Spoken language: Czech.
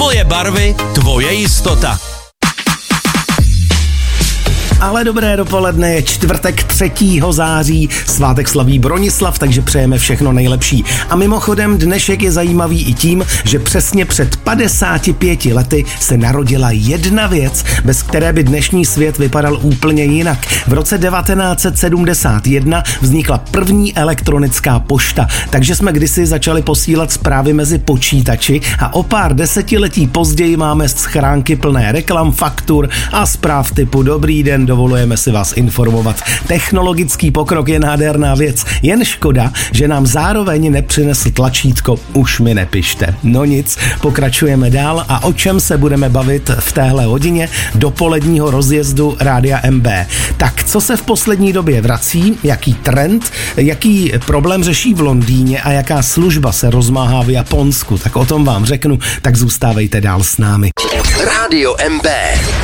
Tvoje barvy, tvoje jistota. Ale dobré dopoledne, je čtvrtek 3. září, svátek slaví Bronislav, takže přejeme všechno nejlepší. A mimochodem dnešek je zajímavý i tím, že přesně před 55 lety se narodila jedna věc, bez které by dnešní svět vypadal úplně jinak. V roce 1971 vznikla první elektronická pošta, takže jsme kdysi začali posílat zprávy mezi počítači a o pár desetiletí později máme schránky plné reklam, faktur a zpráv typu dobrý den, dovolujeme si vás informovat. Technologický pokrok je nádherná věc, jen škoda, že nám zároveň nepřinesl tlačítko už mi nepište. No nic, pokračujeme dál a o čem se budeme bavit v téhle hodině dopoledního rozjezdu Rádia MB. Tak, co se v poslední době vrací, jaký trend, jaký problém řeší v Londýně a jaká služba se rozmáhá v Japonsku, tak o tom vám řeknu, tak zůstávejte dál s námi. Rádio MB.